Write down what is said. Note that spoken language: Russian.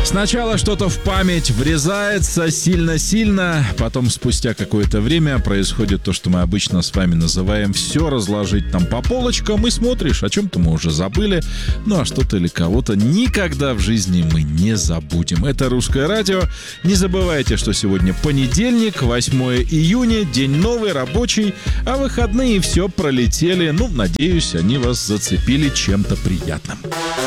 Сначала что-то в память врезается сильно-сильно, потом спустя какое-то время происходит то, что мы обычно с вами называем «все разложить там по полочкам», и смотришь, о чем-то мы уже забыли, ну а что-то или кого-то никогда в жизни мы не забудем. Это «Русское радио». Не забывайте, что сегодня понедельник, 8 июня, день новый, рабочий, а выходные все пролетели. Ну, надеюсь, они вас зацепили чем-то приятным.